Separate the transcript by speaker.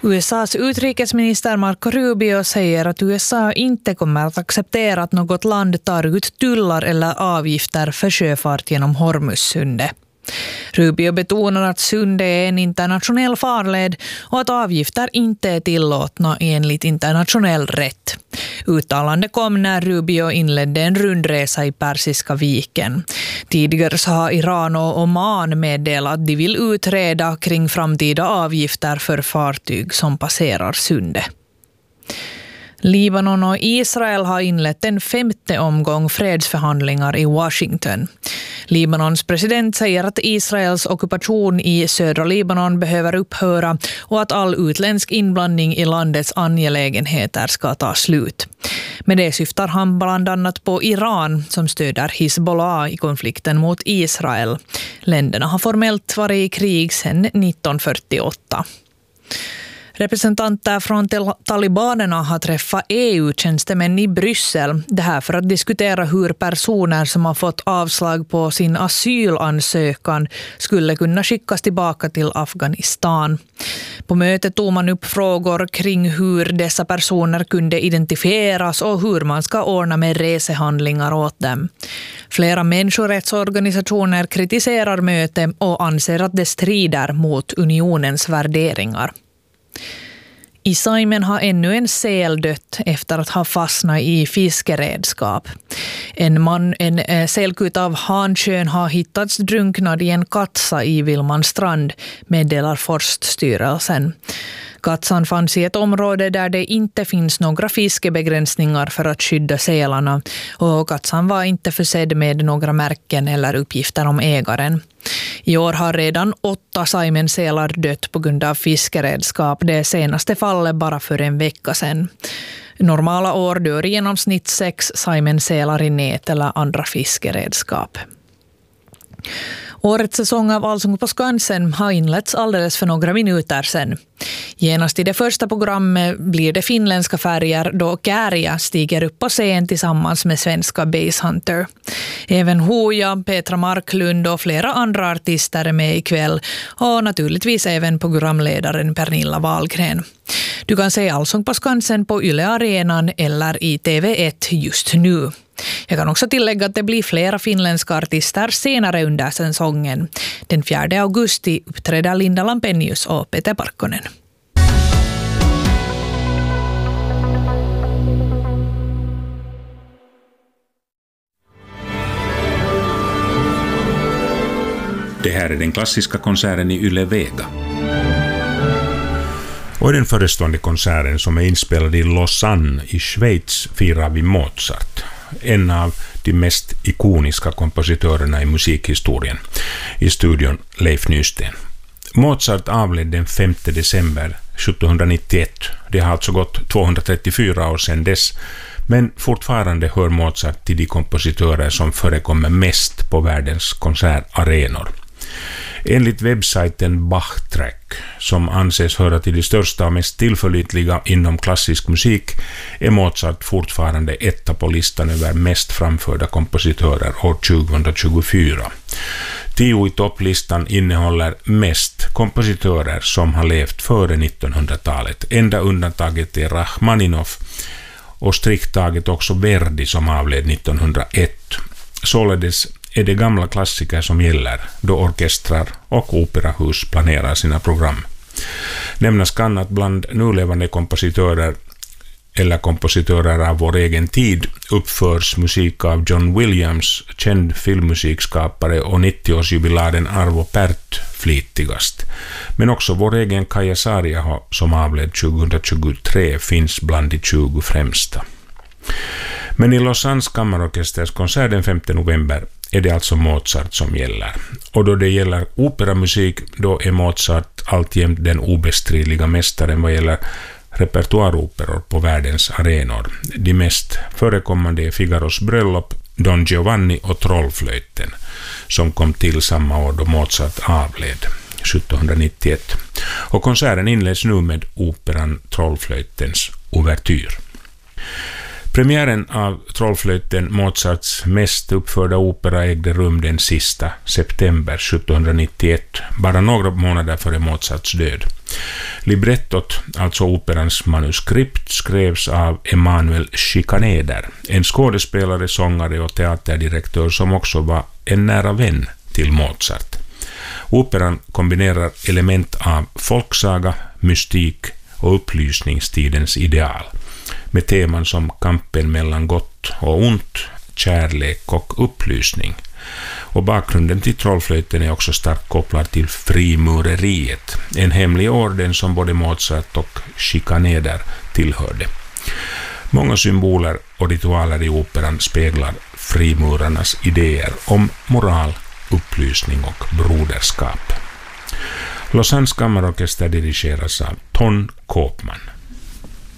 Speaker 1: USAs utrikesminister Marco Rubio säger att USA inte kommer att acceptera att något land tar ut tullar eller avgifter för sjöfart genom Hormuzsundet. Rubio betonar att sundet är en internationell farled och att avgifter inte är tillåtna enligt internationell rätt. Uttalandet kom när Rubio inledde en rundresa i Persiska viken. Tidigare så har Iran och Oman meddelat att de vill utreda kring framtida avgifter för fartyg som passerar sundet. Libanon och Israel har inlett en 5:e omgång fredsförhandlingar i Washington. Libanons president säger att Israels ockupation i södra Libanon behöver upphöra och att all utländsk inblandning i landets angelägenheter ska ta slut. Med det syftar han bland annat på Iran som stöder Hizbollah i konflikten mot Israel. Länderna har formellt varit i krig sedan 1948. Representanter från talibanerna har träffat EU-tjänstemän i Bryssel. Det här för att diskutera hur personer som har fått avslag på sin asylansökan skulle kunna skickas tillbaka till Afghanistan. På mötet tog man upp frågor kring hur dessa personer kunde identifieras och hur man ska ordna med resehandlingar åt dem. Flera människorättsorganisationer kritiserar mötet och anser att det strider mot unionens värderingar. I Saimen har ännu en säl dött efter att ha fastnat i fiskeredskap. En sälkuta av hankön har hittats drunknad i en katsa i Vilmanstrand, meddelar Forststyrelsen. Katsan fanns i ett område där det inte finns några fiskebegränsningar för att skydda sälarna och katsan var inte försedd med några märken eller uppgifter om ägaren. I år har redan 8 Saimensälar dött på grund av fiskeredskap, det senaste fallet bara för en vecka sedan. Normala år dör i genomsnitt 6 Saimensälar i nät eller andra fiskeredskap. Årets säsong av Allsång på Skansen har inletts alldeles för några minuter sedan. Genast i det första programmet blir det finländska färger då Käärijä stiger upp på scen tillsammans med svenska Basshunter. Även Hooja, Petra Marklund och flera andra artister är med ikväll och naturligtvis även programledaren Pernilla Wahlgren. Du kan se Allsång på Skansen på Yle Arenan eller i TV1 just nu. Jag kan också tillägga att det blir flera finländska artister senare under säsongen. Den 4 augusti uppträder Linda Lampenius och Peter Parkkonen.
Speaker 2: Det här är den klassiska konserten i Yle Vega.
Speaker 3: Och i den förestående konserten som är inspelad i Lausanne i Schweiz firar vi Mozart. En av de mest ikoniska kompositörerna i musikhistorien. I studion Leif Nysten. Mozart avled den 5 december 1791. Det har alltså gått 234 år sedan dess. Men fortfarande hör Mozart till de kompositörer som förekommer mest på världens konsertarenor. Enligt webbsajten Bachtrack, som anses höra till de största och mest tillförlitliga inom klassisk musik, är Mozart fortfarande etta på listan över mest framförda kompositörer år 2024. 10 i topplistan innehåller mest kompositörer som har levt före 1900-talet. Enda undantaget är Rachmaninoff och strikt taget också Verdi som avled 1901. Således är det gamla klassiker som gäller då orkestrar och operahus planerar sina program. Nämnas kan att bland nulevande kompositörer eller kompositörer av vår egen tid uppförs musik av John Williams, känd filmmusikskapare och 90-årsjubilaren Arvo Pärt flitigast. Men också vår egen Kaija Saariaho som avled 2023 finns bland de 20 främsta. Men i Lausannes kammarorkesters konsert den 5 november är det alltså Mozart som gäller. Och då det gäller operamusik, då är Mozart alltjämt den obestridliga mästaren vad gäller repertoaroperor på världens arenor. De mest förekommande är Figaros bröllop, Don Giovanni och Trollflöjten, som kom till samma år då Mozart avled, 1791. Och konserten inleds nu med operan Trollflöjtens ouvertyr. Premiären av Trollflöjten Mozarts mest uppförda opera ägde rum den sista september 1791, bara några månader före Mozarts död. Librettot, alltså operans manuskript, skrevs av Emanuel Schikaneder, en skådespelare, sångare och teaterdirektör som också var en nära vän till Mozart. Operan kombinerar element av folksaga, mystik och upplysningstidens ideal, med teman som kampen mellan gott och ont, kärlek och upplysning. Och bakgrunden till Trollflöjten är också starkt kopplad till frimureriet, en hemlig orden som både Mozart och Schikaneder tillhörde. Många symboler och ritualer i operan speglar frimurarnas idéer om moral, upplysning och broderskap. Lausannes kammarorkester dirigeras av Ton Koopman.